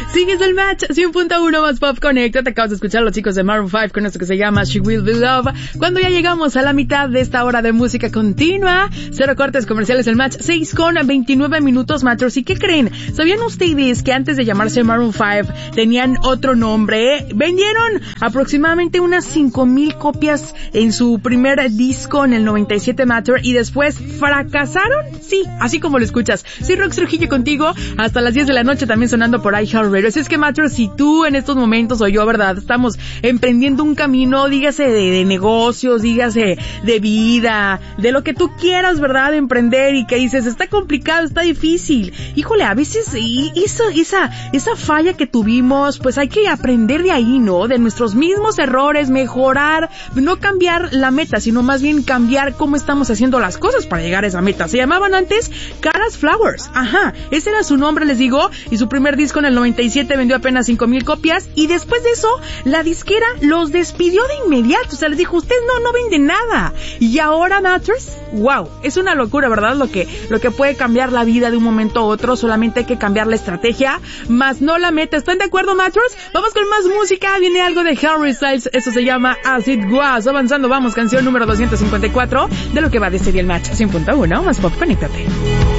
Sigues el Match 100.1 más Pop Connect. Te acabas de escuchar a los chicos de Maroon 5 con esto que se llama She Will Be Love. Cuando ya llegamos a la mitad de esta hora de música continua, cero cortes comerciales, el Match 6:29 Matchers. ¿Y qué creen? ¿Sabían ustedes que antes de llamarse Maroon 5 tenían otro nombre? Vendieron aproximadamente unas 5,000 copias en su primer disco en el 97 Matter y después fracasaron. Sí, así como lo escuchas. Sí, Rox Trujillo contigo hasta las 10 de la noche, también sonando por iHeartRadio. Así es que, Matter, si tú en estos momentos o yo, ¿verdad? Estamos emprendiendo un camino, dígase de negocios, dígase de vida, de lo que tú quieras, ¿verdad? Emprender y que dices, está complicado, está difícil. Híjole, a veces esa falla que tuvimos, pues hay que aprender de ahí, ¿no? De nuestros mismos errores, mejorar, no cambiar la meta, sino más bien cambiar cómo estamos haciendo las cosas para llegar a esa meta. Se llamaban antes Caras Flowers. Ajá, ese era su nombre, les digo, y su primer disco en el 97 vendió apenas 5,000 copias y después de eso, la disquera los despidió de inmediato. O sea, les dijo, usted no vende nada. Y ahora, Matters, wow, es una locura, ¿verdad? Lo que puede cambiar la vida de un momento a otro, solamente hay que cambiar la estrategia, más no la meta. ¿Están de acuerdo, Matters? Vamos con más música, viene algo de Harry Styles, eso se llama As It Was. Avanzando, vamos, canción número 254 de lo que va de este día el Match 100.1, más Pop, conéctate.